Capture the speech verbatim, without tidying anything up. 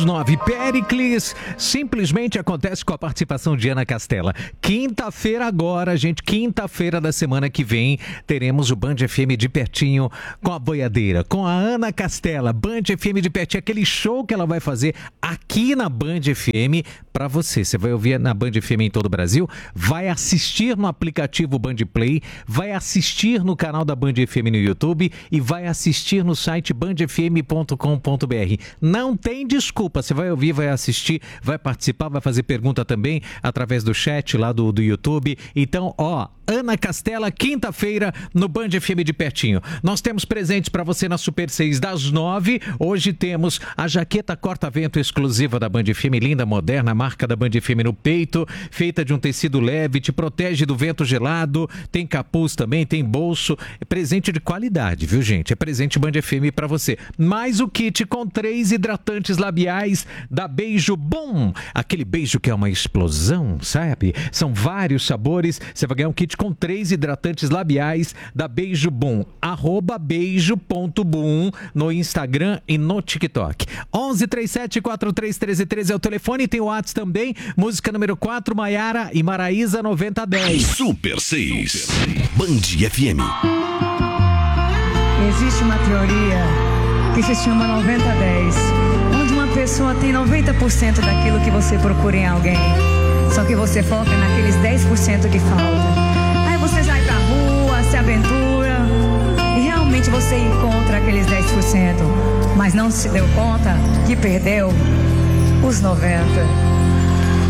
nove, Péricles simplesmente acontece com a participação de Ana Castela. Quinta-feira agora, gente, quinta-feira da semana que vem, teremos o Band F M de pertinho com a boiadeira, com a Ana Castela. Band F M de pertinho, aquele show que ela vai fazer aqui na Band F M pra você. Você vai ouvir na Band F M em todo o Brasil, vai assistir no aplicativo Band Play, vai assistir no canal da Band F M no YouTube e vai assistir no site band f m ponto com ponto b r. Não tem desculpa. Você vai ouvir, vai assistir, vai participar, vai fazer pergunta também através do chat lá do, do YouTube. Então, ó, Ana Castela, quinta-feira no Band F M de pertinho. Nós temos presentes para você na Super seis das nove. Hoje temos a jaqueta corta-vento exclusiva da Band F M, linda, moderna, marca da Band F M no peito, feita de um tecido leve, te protege do vento gelado, tem capuz também, tem bolso, é presente de qualidade, viu, gente? É presente Band F M para você. Mais o kit com três hidratantes labiais da Beijo Bom, aquele beijo que é uma explosão, sabe? São vários sabores, você vai ganhar um kit com três hidratantes labiais da Beijo Bom, arroba beijo ponto bom no Instagram e no TikTok. onze, trinta e sete, quarenta e três, treze, treze é o telefone, tem o WhatsApp também, música número quatro, Maiara e Maraísa noventa dez. Super seis, Band F M. Existe uma teoria que se chama noventa dez, onde uma pessoa tem noventa por cento daquilo que você procura em alguém, só que você foca naqueles dez por cento que falta. Aí você sai pra rua, se aventura e realmente você encontra aqueles dez por cento, mas não se deu conta que perdeu os noventa por cento.